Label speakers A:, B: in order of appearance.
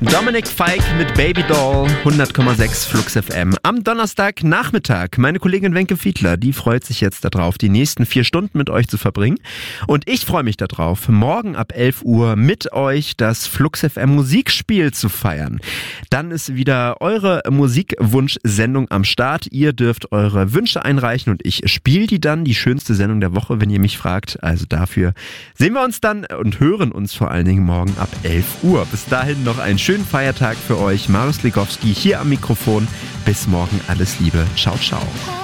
A: Dominik Fike mit Baby Doll, 100,6 Flux FM. Am Donnerstagnachmittag, meine Kollegin Wenke Fiedler, die freut sich jetzt darauf, die nächsten 4 Stunden mit euch zu verbringen. Und ich freue mich darauf, morgen ab 11 Uhr mit euch das Flux FM Musikspiel zu feiern. Dann ist wieder eure Musikwunschsendung am Start. Ihr dürft eure Wünsche einreichen und ich spiele die dann, die schönste Sendung der Woche, wenn ihr mich fragt. Also dafür sehen wir uns dann und hören uns vor allen Dingen morgen ab 11 Uhr. Bis dahin noch einen schönen Feiertag für euch. Marius Legowski hier am Mikrofon. Bis morgen, alles Liebe. Ciao, ciao.